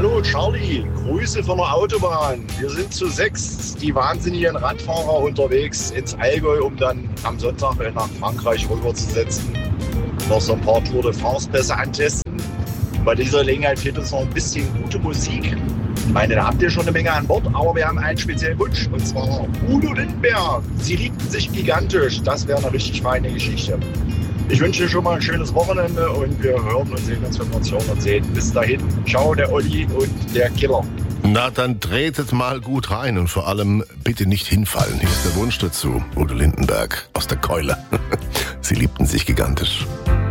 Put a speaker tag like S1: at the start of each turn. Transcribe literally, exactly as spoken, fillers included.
S1: Hallo Charlie, Grüße von der Autobahn. Wir sind zu sechs, die wahnsinnigen Radfahrer unterwegs ins Allgäu, um dann am Sonntag nach Frankreich rüberzusetzen. Noch so ein paar Tour de France-Pässe antesten. Bei dieser Gelegenheit fehlt uns noch ein bisschen gute Musik. Ich meine, da habt ihr schon eine Menge an Bord, aber wir haben einen speziellen Wunsch, und zwar Udo Lindenberg. Sie liebten sich gigantisch. Das wäre eine richtig feine Geschichte. Ich wünsche dir schon mal ein schönes Wochenende und wir hören und sehen uns, wenn wir uns hören und sehen. Bis dahin, ciao, der Olli und der Killer.
S2: Na, dann tretet mal gut rein und vor allem bitte nicht hinfallen. Hier ist der Wunsch dazu. Udo Lindenberg aus der Keule. Sie liebten sich gigantisch.